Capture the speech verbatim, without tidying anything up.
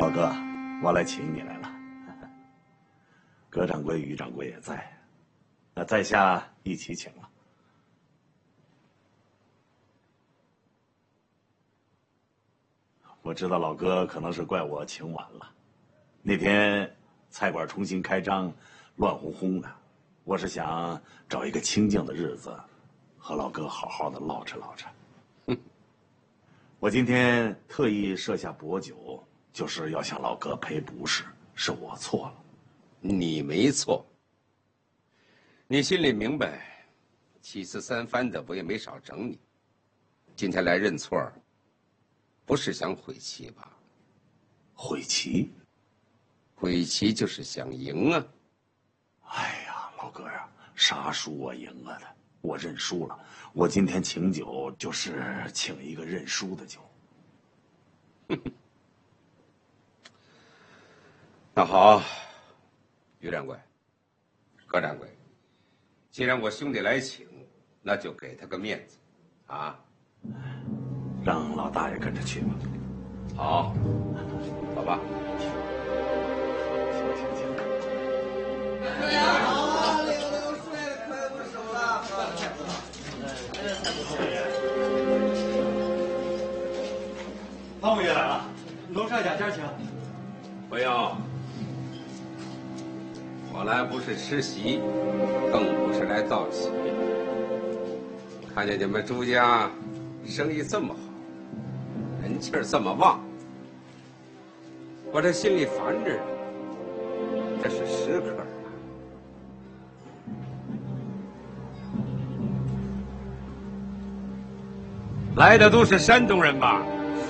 老哥，我来请你来了。葛掌柜、于掌柜也在，那在下一起请了。我知道老哥可能是怪我请晚了，那天菜馆重新开张，乱哄哄的，我是想找一个清静的日子，和老哥好好的唠扯唠扯。我今天特意设下薄酒，就是要向老哥赔不是，是我错了。 你没错，你心里明白，七次三番的我也没少整你，今天来认错，不是想悔棋吧？ 悔棋？ 悔棋就是想赢啊！ 哎呀，老哥呀，啥输我赢了的，我认输了。我今天请酒就是请一个认输的酒。 那好，于掌柜、葛掌柜，既然我兄弟来请，那就给他个面子，啊！ 让老大爷跟着去吧。 好，走吧。 行行行。 大家好啊，溜溜水快不收了。 汤姆爷来了，楼上雅间请。 不要，我来不是吃席，更不是来造喜。看见你们朱家生意这么好，人气儿这么旺，我这心里烦着呢。这是时刻啊！来的都是山东人吧？